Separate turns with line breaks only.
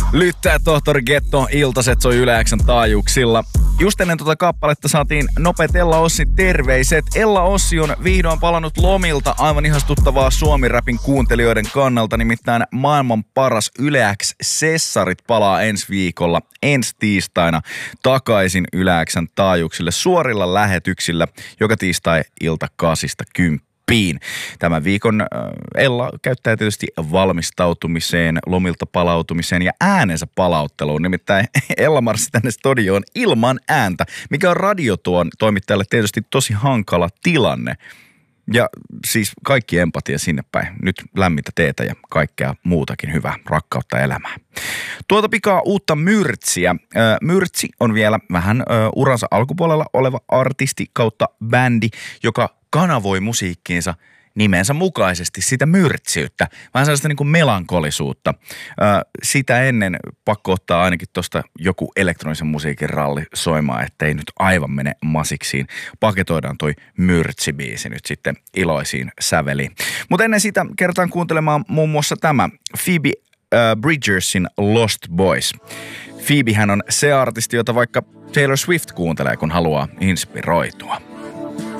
Lyttää tohtori Getto, iltaset soi Yle X:n taajuuksilla. Just ennen tuota kappaletta saatiin nopeat Ella Ossin terveiset. Ella Ossi on vihdoin palannut lomilta, aivan ihastuttavaa suomi-räpin kuuntelijoiden kannalta. Nimittäin maailman paras Yle X Sessarit palaa ensi viikolla, ensi tiistaina takaisin Yle X:n taajuuksille suorilla lähetyksillä joka tiistai ilta 8-10. Tämän viikon Ella käyttää tietysti valmistautumiseen, lomilta palautumiseen ja äänensä palautteluun. Nimittäin Ella marssi tänne studioon ilman ääntä, mikä on radiotuon toimittajalle tietysti tosi hankala tilanne. Ja siis kaikki empatia sinne päin. Nyt lämmintä teetä ja kaikkea muutakin hyvää, rakkautta elämään. Tuota pikaa uutta Myrtsiä. Myrtsi on vielä vähän uransa alkupuolella oleva artisti kautta bändi, joka kanavoi musiikkiinsa nimensä mukaisesti sitä myrtsiyttä, vähän sellaista niin kuin melankolisuutta. Sitä ennen pakko ottaa ainakin tuosta joku elektronisen musiikin ralli soimaan, ettei nyt aivan mene masiksiin. Paketoidaan toi myrtsibiisi nyt sitten iloisiin säveliin. Mutta ennen sitä kertaan kuuntelemaan muun muassa tämä Phoebe Bridgersin Lost Boys. Phoebehän on se artisti, jota vaikka Taylor Swift kuuntelee, kun haluaa inspiroitua.